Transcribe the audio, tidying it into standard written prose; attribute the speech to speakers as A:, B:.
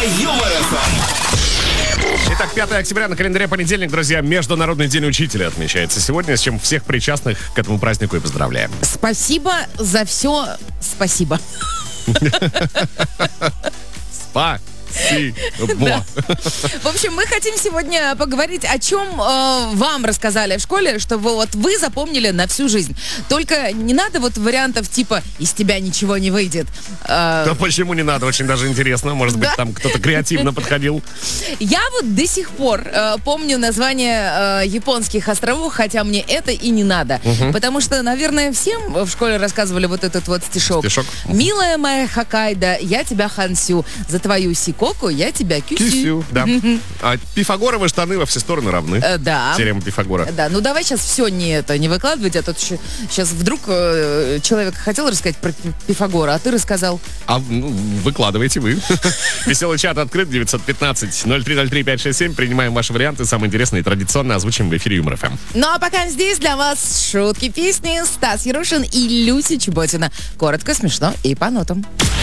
A: Юмор ФМ.
B: Итак, 5 октября на календаре понедельник, друзья, Международный день учителя отмечается сегодня, с чем всех причастных к этому празднику и поздравляем.
C: Спасибо за все. Спасибо.
B: Спасибо.
C: Да. В общем, мы хотим сегодня поговорить, о чем вам рассказали в школе, чтобы вот вы запомнили на всю жизнь. Только не надо вот вариантов типа «из тебя ничего не выйдет».
B: Да почему не надо? Очень даже интересно. Может быть,
C: Да.
B: там кто-то креативно подходил.
C: Я вот до сих пор помню название японских островов, хотя мне это и не надо. Потому что, наверное, всем в школе рассказывали вот этот вот стишок.
B: Стишок?
C: «Милая моя Хоккайдо, я тебя хансю, за твою сикоку я тебя кюсю».
B: Кисю, да. А пифагоровы штаны во все стороны равны.
C: Да.
B: Теорема Пифагора.
C: Да, ну давай сейчас все не выкладывать, а то сейчас вдруг человек хотел рассказать про Пифагора, а ты рассказал.
B: А выкладывайте вы. Веселый чат открыт, 915-0303-567. Принимаем ваши варианты, самые интересные, традиционно озвучим в эфире Юмор ФМ.
C: Ну а пока здесь для вас шутки, песни, Стас Ярушин и Люся Чеботина. Коротко, смешно и по нотам.